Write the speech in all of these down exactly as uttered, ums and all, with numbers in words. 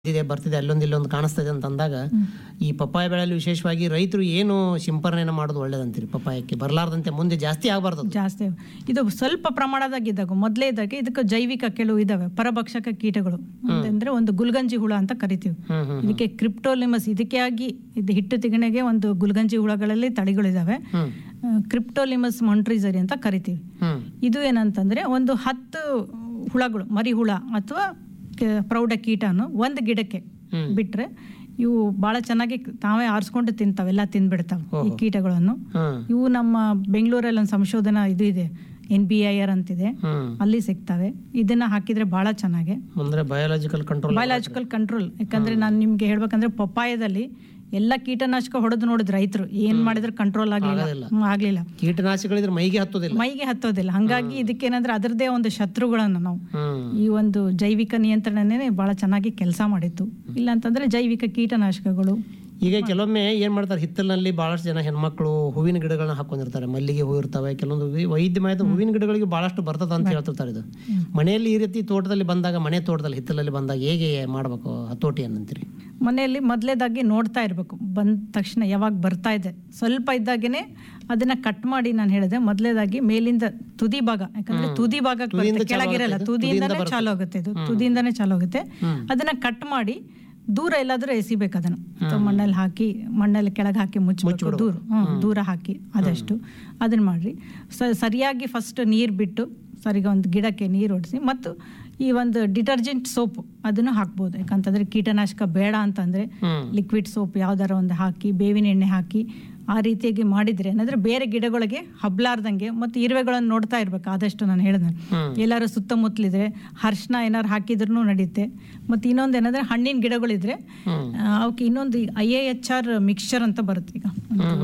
ಇದೆ ಬರ್ತಿದೆ ಅಲ್ಲೊಂದು ಇಲ್ಲೊಂದು ಕಾಣಿಸ್ತದೆ ಅಂತ ಅಂದಾಗ ಈ ಪಪ್ಪಾಯ ಬೆಳೆಯಲ್ಲಿ ವಿಶೇಷವಾಗಿ ರೈತರು ಏನು ಸಿಂಪರಣೆಯನ್ನು ಮಾಡೋದು ಒಳ್ಳೇದಂತೀರಿ? ಪಪ್ಪಾಯಕ್ಕೆ ಬರಲಾರ್ದಂತೆ ಮುಂದೆ ಜಾಸ್ತಿ ಆಗಬಾರ್ದು. ಜಾಸ್ತಿ ಇದು ಸ್ವಲ್ಪ ಪ್ರಮಾಣದಾಗಿದ್ದಾಗ ಮೊದಲೇದಾಗಿ ಇದಕ್ಕೆ ಜೈವಿಕ ಕೆಲವು ಇದಾವೆ ಪರಭಕ್ಷಕ ಕೀಟಗಳು ಅಂತಂದ್ರೆ ಒಂದು ಗುಲ್ಗಂಜಿ ಹುಳ ಅಂತ ಕರಿತೀವಿ. ಇದಕ್ಕೆ ಕ್ರಿಪ್ಟೋಲಿಮಸ್ ಇದಕ್ಕೆ ಆಗಿ ಇದು ಹಿಟ್ಟು ತಿಗಣೆಗೆ ಒಂದು ಗುಲ್ಗಂಜಿ ಹುಳಗಳಲ್ಲಿ ತಳಿಗಳಿದಾವೆ. ಕ್ರಿಪ್ಟೋಲಿಮಸ್ ಮೊಂಟ್ರಿಸರಿ ಅಂತ ಕರಿತೀವಿ. ಇದು ಏನಂತಂದ್ರೆ ಒಂದು ಹತ್ತು ಹುಳಗಳು ಮರಿ ಹುಳ ಅಥವಾ ಪ್ರೌಢ ಕೀಟನು ಒಂದು ಗಿಡಕ್ಕೆ ಬಿಟ್ರೆ ಇವು ಬಹಳ ಚೆನ್ನಾಗಿ ತಾವೇ ಆರಿಸ್ಕೊಂಡು ತಿಂತಾವೆ, ಎಲ್ಲ ತಿಂದ್ಬಿಡ್ತಾವೆ ಈ ಕೀಟಗಳನ್ನು. ಇವು ನಮ್ಮ ಬೆಂಗಳೂರಲ್ಲಿ ಒಂದು ಸಂಶೋಧನಾ ಇದು ಇದೆ, ಎನ್ ಬಿ ಐ ಆರ್ ಅಂತಿದೆ, ಅಲ್ಲಿ ಸಿಗ್ತವೆ. ಇದನ್ನ ಹಾಕಿದ್ರೆ ಬಹಳ ಚೆನ್ನಾಗಿ ಅಂದ್ರೆ ಬಯೋಲಾಜಿಕಲ್ ಕಂಟ್ರೋಲ್ ಬಯೋಲಾಜಿಕಲ್ ಕಂಟ್ರೋಲ್. ಯಾಕಂದ್ರೆ ನಾನು ನಿಮ್ಗೆ ಹೇಳ್ಬೇಕಂದ್ರೆ ಪಪ್ಪಾಯದಲ್ಲಿ ಎಲ್ಲ ಕೀಟನಾಶಕ ಹೊಡೆದು ನೋಡಿದ್ರು ರೈತರು, ಏನ್ ಮಾಡಿದ್ರೆ ಕಂಟ್ರೋಲ್ ಆಗ್ಲಿಲ್ಲ ಆಗ್ಲಿಲ್ಲ ಕೀಟನಾಶಕಗಳಿದ್ರೆ ಮೈಗೆ ಹತ್ತೋದಿಲ್ಲ ಮೈಗೆ ಹತ್ತೋದಿಲ್ಲ ಹಂಗಾಗಿ ಇದಕ್ಕೇನಂದ್ರೆ ಅದರದೇ ಒಂದು ಶತ್ರುಗಳನ್ನು ನಾವು ಈ ಒಂದು ಜೈವಿಕ ನಿಯಂತ್ರಣನೇ ಬಹಳ ಚೆನ್ನಾಗಿ ಕೆಲಸ ಮಾಡಿತ್ತು. ಇಲ್ಲ ಅಂತಂದ್ರೆ ಜೈವಿಕ ಕೀಟನಾಶಕಗಳು. ಈಗ ಕೆಲವೊಮ್ಮೆ ಏನ್ ಮಾಡ್ತಾರೆ, ಹಿತ್ತಲಿನಲ್ಲಿ ಬಹಳಷ್ಟು ಜನ ಹೆಣ್ಮಕ್ಳು ಹೂವಿನ ಗಿಡಗಳನ್ನ ಹಾಕೊಂಡಿರ್ತಾರೆ. ಮಲ್ಲಿಗೆ ಹೂ ಇರ್ತವೆ, ಕೆಲವೊಂದು ವೈದ್ಯಮಯದ ಹೂವಿನ ಗಿಡಗಳಿಗೆ ಬಹಳಷ್ಟು ಬರ್ತದ ಅಂತ ಹೇಳ್ತಿರ್ತಾರೆ. ಇದು ಮನೆಯಲ್ಲಿ ಈ ರೀತಿ ತೋಟದಲ್ಲಿ ಬಂದಾಗ, ಮನೆ ತೋಟದಲ್ಲಿ ಹಿತ್ತಲಲ್ಲಿ ಬಂದಾಗ ಹೇಗೆ ಮಾಡ್ಬೇಕು ಹತೋಟಿ ಅನ್ನಂತೀರಿ? ಮನೆಯಲ್ಲಿ ಮೊದಲೇದಾಗಿ ನೋಡ್ತಾ ಇರಬೇಕು, ಬಂದ ತಕ್ಷಣ ಯಾವಾಗ ಬರ್ತಾ ಇದೆ ಸ್ವಲ್ಪ ಇದ್ದಾಗೇನೆ ಅದನ್ನ ಕಟ್ ಮಾಡಿ. ನಾನು ಹೇಳಿದೆ ಮೊದಲೇದಾಗಿ ಮೇಲಿಂದ ತುದಿ ಭಾಗ, ಯಾಕಂದ್ರೆ ತುದಿ ಭಾಗ ಕೆಳಗಿರಲ್ಲ, ತುದಿಯಿಂದಾನೇ ಚಾಲು ಆಗುತ್ತೆ, ಇದು ತುದಿಯಿಂದಾನೇ ಚಾಲು ಆಗುತ್ತೆ. ಅದನ್ನ ಕಟ್ ಮಾಡಿ ದೂರ ಎಲ್ಲಾದ್ರೂ ಎಸಿಬೇಕು ಅದನ್ನ, ಅಥವಾ ಮಣ್ಣಲ್ಲಿ ಹಾಕಿ ಮಣ್ಣಲ್ಲಿ ಕೆಳಗೆ ಹಾಕಿ ಮುಚ್ಚಬೇಕು, ದೂರ ದೂರ ಹಾಕಿ ಆದಷ್ಟು ಅದನ್ನ ಮಾಡ್ರಿ. ಸರಿಯಾಗಿ ಫಸ್ಟ್ ನೀರು ಬಿಟ್ಟು ಸರಿಗೆ ಒಂದು ಗಿಡಕ್ಕೆ ನೀರು ಹೊಡಿಸಿ, ಮತ್ತು ಈ ಒಂದು ಡಿಟರ್ಜೆಂಟ್ ಸೋಪ್ ಅದನ್ನು ಹಾಕ್ಬೋದು. ಯಾಕಂತಂದ್ರೆ ಕೀಟನಾಶಕ ಬೇಡ ಅಂತಂದ್ರೆ ಲಿಕ್ವಿಡ್ ಸೋಪ್ ಯಾವ್ದಾರ ಒಂದು ಹಾಕಿ, ಬೇವಿನ ಎಣ್ಣೆ ಹಾಕಿ ಆ ರೀತಿಯಾಗಿ ಮಾಡಿದ್ರೆ ಏನಂದ್ರೆ ಬೇರೆ ಗಿಡಗಳಿಗೆ ಹಬ್ಲಾರ್ದಂಗೆ. ಮತ್ತು ಇರುವೆಗಳನ್ನು ನೋಡ್ತಾ ಇರ್ಬೇಕು ಆದಷ್ಟು. ನಾನು ಹೇಳಿದೆ ಎಲ್ಲಾರು ಸುತ್ತಮುತ್ತಲಿದ್ರೆ ಅರ್ಶಿನ ಏನಾರು ಹಾಕಿದ್ರು ನಡೆಯುತ್ತೆ. ಮತ್ತು ಇನ್ನೊಂದು ಏನಂದ್ರೆ ಹಣ್ಣಿನ ಗಿಡಗಳಿದ್ರೆ ಅವಕ್ಕೆ ಇನ್ನೊಂದು I A H R mixture ಅಂತ ಬರುತ್ತೆ. ಈಗ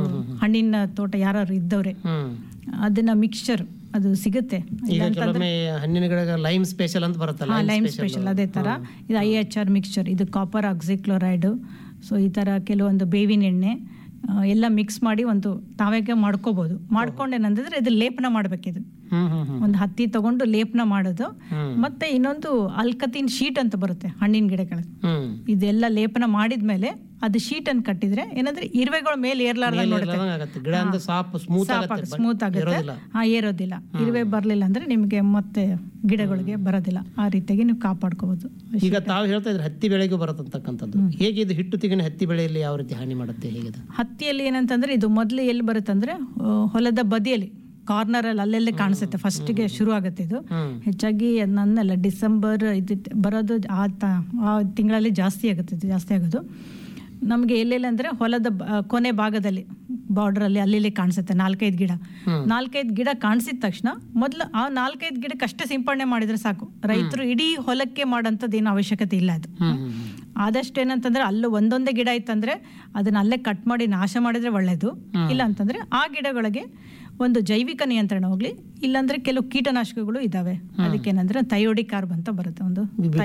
ಹಣ್ಣಿನ ತೋಟ ಯಾರು ಇದ್ದವ್ರೆ ಅದನ್ನ ಮಿಕ್ಸ್ಚರ್ ಅದು ಸಿಗುತ್ತೆ. ಹಣ್ಣಿನ ಗಿಡ ಲೈಮ್ ಸ್ಪೆಷಲ್ ಅಂತ ಬರುತ್ತಲ್ಲ, ಲೈಮ್ ಸ್ಪೆಷಲ್ ಅದೇ ತರ ಇದು ಐ ಎಚ್ ಆರ್ ಮಿಕ್ಸ್ಚರ್, ಇದು ಕಾಪರ್ ಆಕ್ಸಿಕ್ಲೋರೈಡ್. ಸೊ ಈ ತರ ಕೆಲವೊಂದು ಬೇವಿನ ಎಣ್ಣೆ ಎಲ್ಲ ಮಿಕ್ಸ್ ಮಾಡಿ ಒಂದು ತಾವೇಗೆ ಮಾಡ್ಕೋಬಹುದು. ಮಾಡ್ಕೊಂಡೇನಂದ್ರೆ ಇದು ಲೇಪನ ಮಾಡ್ಬೇಕಿದು, ಒಂದು ಹತ್ತಿ ತಗೊಂಡು ಲೇಪನ ಮಾಡೋದು. ಮತ್ತೆ ಇನ್ನೊಂದು ಅಲ್ಕತಿನ್ ಶೀಟ್ ಅಂತ ಬರುತ್ತೆ ಹಣ್ಣಿನ ಗಿಡಗಳಿಗೆ. ಇದೆಲ್ಲ ಲೇಪನ ಮಾಡಿದ್ಮೇಲೆ ಅದು ಶೀಟ್ ಅನ್ನು ಕಟ್ಟಿದ್ರೆ ಏನಂದ್ರೆ ಇರುವೆಗಳ ಮೇಲೆ ಏರ್ಲಾರ್ದಂಗೆ ಸ್ಮೂತ್ ಆಗುತ್ತೆ, ಹಾ ಏರೋದಿಲ್ಲ. ಇರುವೆ ಬರ್ಲಿಲ್ಲ ಅಂದ್ರೆ ನಿಮ್ಗೆ ಮತ್ತೆ ಗಿಡಗಳಿಗೆ ಬರೋದಿಲ್ಲ. ಆ ರೀತಿಯಾಗಿ ನೀವು ಕಾಪಾಡ್ಕೋಬಹುದು. ಈಗ ತಾವು ಹೇಳ್ತಾ ಇದ್ರೆ ಹತ್ತಿ ಬೆಳೆಗೂ ಬರತ್ತಂತಕ್ಕಂಥದ್ದು, ಹೇಗೆ ಇದು ಹಿಟ್ಟು ತೆಗಿನ ಹತ್ತಿ ಬೆಳೆಯಲ್ಲಿ ಯಾವ ರೀತಿ ಹಾನಿ ಮಾಡುತ್ತೆ? ಹೇಗೆ ಹತ್ತಿಯಲ್ಲಿ ಏನಂತಂದ್ರೆ ಇದು ಮೊದಲು ಎಲ್ಲಿ ಬರುತ್ತಂದ್ರೆ ಹೊಲದ ಬದಿಯಲ್ಲಿ ಕಾರ್ನರ್ ಅಲ್ಲಿ ಅಲ್ಲೆಲ್ಲೇ ಕಾಣಿಸುತ್ತೆ. ಫಸ್ಟಿಗೆ ಶುರು ಆಗುತ್ತೆ ಇದು. ಹೆಚ್ಚಾಗಿ ನನ್ನೆಲ್ಲ ಡಿಸೆಂಬರ್ ಇದು ಬರೋದು ಆ ಆ ತಿಂಗಳಲ್ಲಿ ಜಾಸ್ತಿ ಆಗುತ್ತೆ, ಇದು ಜಾಸ್ತಿ ಆಗೋದು ನಮಗೆ. ಎಲ್ಲೆಲ್ಲ ಅಂದ್ರೆ ಹೊಲದ ಕೊನೆ ಭಾಗದಲ್ಲಿ ಬಾರ್ಡರ್ ಅಲ್ಲಿ ಅಲ್ಲಿ ಕಾಣಿಸುತ್ತೆ ನಾಲ್ಕೈದು ಗಿಡ. ನಾಲ್ಕೈದು ಗಿಡ ಕಾಣಿಸಿದ ತಕ್ಷಣ ಮೊದಲು ಆ ನಾಲ್ಕೈದು ಗಿಡಕ್ಕೆ ಅಷ್ಟೇ ಸಿಂಪಡಣೆ ಮಾಡಿದ್ರೆ ಸಾಕು. ರೈತರು ಇಡೀ ಹೊಲಕ್ಕೆ ಮಾಡೋಂಥದ್ದು ಏನು ಅವಶ್ಯಕತೆ ಇಲ್ಲ. ಅದು ಆದಷ್ಟು ಏನಂತಂದ್ರೆ ಅಲ್ಲೂ ಒಂದೊಂದೇ ಗಿಡ ಇತ್ತಂದ್ರೆ ಅದನ್ನ ಅಲ್ಲೇ ಕಟ್ ಮಾಡಿ ನಾಶ ಮಾಡಿದ್ರೆ ಒಳ್ಳೇದು. ಇಲ್ಲ ಅಂತಂದ್ರೆ ಆ ಗಿಡಗಳಿಗೆ ಒಂದು ಜೈವಿಕ ನಿಯಂತ್ರಣ ಹೋಗ್ಲಿ, ಇಲ್ಲಾಂದ್ರೆ ಕೆಲವು ಕೀಟನಾಶಕಗಳು ಇದಾವೆ. ಅದಕ್ಕೇನಂದ್ರೆ ಥಯೋಡಿಕಾರ್ಬ್ ಅಂತ ಬರುತ್ತೆ, ಒಂದು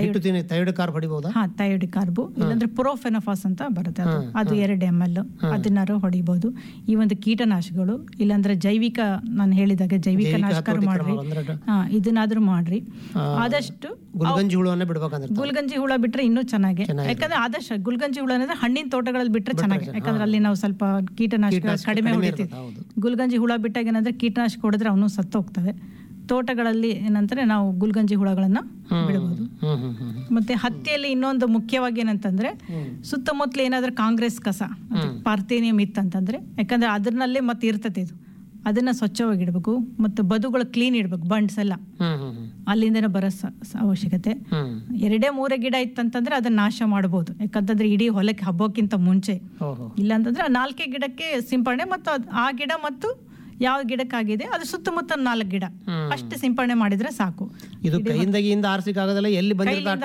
ಹಾ ಥಯೋಡಿಕಾರ್ಬು, ಇಲ್ಲಾಂದ್ರೆ ಪ್ರೋಫೆನಫಾಸ್ ಅಂತ ಬರುತ್ತೆ, ಅದು ಅದು ಎರಡು ಎಮ್ ಎಲ್ ಅದನ್ನಾರು ಹೊಡಿಬಹುದು. ಈ ಒಂದು ಕೀಟನಾಶಕಗಳು ಇಲ್ಲಾಂದ್ರೆ ಜೈವಿಕ, ನಾನು ಹೇಳಿದಾಗ ಜೈವಿಕ ನಾಶಕ ಮಾಡ್ರಿ, ಹಾ ಇದನ್ನಾದ್ರೂ ಮಾಡ್ರಿ. ಆದಷ್ಟು ಗುಲ್ಗಂಜಿ ಹುಳವನ್ನ ಬಿಡ್ಬೇಕಂದ್ರೆ ಗುಲ್ಗಂಜಿ ಹುಳ ಬಿಟ್ರೆ ಇನ್ನೂ ಚೆನ್ನಾಗಿ. ಯಾಕಂದ್ರೆ ಆದಷ್ಟು ಗುಲ್ಗಂಜಿ ಹುಳ ಅಂದ್ರೆ ಹಣ್ಣಿನ ತೋಟಗಳಲ್ಲಿ ಬಿಟ್ರೆ ಚೆನ್ನಾಗಿ, ಯಾಕಂದ್ರೆ ಅಲ್ಲಿ ನಾವು ಸ್ವಲ್ಪ ಕೀಟನಾಶಕ ಕಡಿಮೆ ಹೊಡಿತೀವಿ. ಗುಲ್ಗಂಜಿ ಹುಳ ಬಿಟ್ಟಾಗ ಏನಂದ್ರೆ ಕೀಟನಾಶಕ ಹೊಡೆದ್ರೆ ಅವನು ಸತ್ತು ಹೋಗ್ತವೆ. ತೋಟಗಳಲ್ಲಿ ಏನಂತಾರೆ ನಾವು ಗುಲ್ಗಂಜಿ ಹುಳಗಳನ್ನ ಬಿಡಬಹುದು. ಮತ್ತೆ ಹತ್ತಿಯಲ್ಲಿ ಇನ್ನೊಂದು ಮುಖ್ಯವಾಗಿ ಏನಂತಂದ್ರೆ ಸುತ್ತಮುತ್ತಲು ಏನಾದ್ರೂ ಕಾಂಗ್ರೆಸ್ ಕಸ, ಪಾರ್ಥೇನಿಯಂ ಇತ್ತಂತಂದ್ರೆ, ಯಾಕಂದ್ರೆ ಅದನ್ನಲ್ಲೇ ಮತ್ತೆ ಇರ್ತದೆ ಇದು, ಅದನ್ನ ಸ್ವಚ್ಛವಾಗಿ ಇಡ್ಬೇಕು. ಮತ್ತು ಬದುಗಳು ಕ್ಲೀನ್ ಇಡ್ಬೇಕು, ಬಂಡ್ಸ್ ಎಲ್ಲ ಅಲ್ಲಿಂದನೇ ಬರೋ ಅವಶ್ಯಕತೆ. ಎರಡೇ ಮೂರೇ ಗಿಡ ಇತ್ತಂತಂದ್ರೆ ಅದನ್ನ ನಾಶ ಮಾಡಬಹುದು, ಯಾಕಂತಂದ್ರೆ ಇಡೀ ಹೊಲಕ್ಕೆ ಹಬ್ಬಕ್ಕಿಂತ ಮುಂಚೆ. ಇಲ್ಲ ಅಂತಂದ್ರೆ ನಾಲ್ಕೇ ಗಿಡಕ್ಕೆ ಸಿಂಪಡಣೆ, ಮತ್ತು ಆ ಗಿಡ ಮತ್ತು ಯಾವ ಗಿಡಕ್ಕಾಗಿದೆ ಅದು ಸುತ್ತಮುತ್ತ ನಾಲ್ಕು ಗಿಡ ಅಷ್ಟೇ ಸಿಂಪಡಣೆ ಮಾಡಿದ್ರೆ ಸಾಕು. ಇದು ಕೈಯಿಂದಾಗಿಂದ ಆರ್ಸಿಕ್ ಆಗೋದಲ್ಲ, ಎಲ್ಲಿ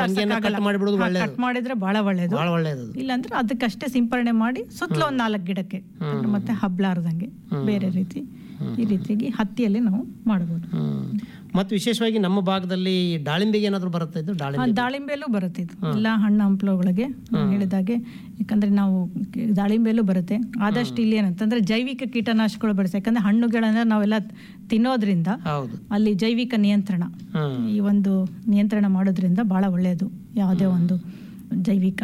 ಕಟ್ ಮಾಡಿದ್ರೆ ಬಹಳ ಒಳ್ಳೇದು. ಇಲ್ಲಾಂದ್ರೆ ಅದಕ್ಕಷ್ಟೇ ಸಿಂಪಡಣೆ ಮಾಡಿ ಸುತ್ತಲೂ ಒಂದ್ ನಾಲ್ಕು ಗಿಡಕ್ಕೆ, ಮತ್ತೆ ಹಬ್ಲಾರ್ದಂಗೆ ಬೇರೆ ರೀತಿ ಈ ರೀತಿಯಾಗಿ ಹತ್ತಿಯಲ್ಲಿ ನಾವು ಮಾಡಬಹುದು. ಮತ್ತು ವಿಶೇಷವಾಗಿ ನಮ್ಮ ಭಾಗದಲ್ಲಿ ದಾಳಿಂಬೆಗೆ ಏನಾದ್ರು ಬರುತ್ತೆ ಇದು? ದಾಳಿಂಬೆಲ್ಲೂ ಬರುತ್ತೆ ಇದು, ಎಲ್ಲ ಹಣ್ಣು ಹಂಪಲುಗಳಿಗೆ ಹೇಳಿದಾಗೆ. ಯಾಕಂದ್ರೆ ನಾವು ದಾಳಿಂಬೆಲ್ಲೂ ಬರುತ್ತೆ. ಆದಷ್ಟು ಇಲ್ಲಿ ಏನಂತಂದ್ರೆ ಜೈವಿಕ ಕೀಟನಾಶಕಗಳು ಬಳಸಿ, ಯಾಕಂದ್ರೆ ಹಣ್ಣುಗಳನ್ನ ನಾವೆಲ್ಲ ತಿನ್ನೋದ್ರಿಂದ ಅಲ್ಲಿ ಜೈವಿಕ ನಿಯಂತ್ರಣ, ಈ ಒಂದು ನಿಯಂತ್ರಣ ಮಾಡೋದ್ರಿಂದ ಬಹಳ ಒಳ್ಳೆಯದು. ಯಾವುದೇ ಒಂದು ಜೈವಿಕ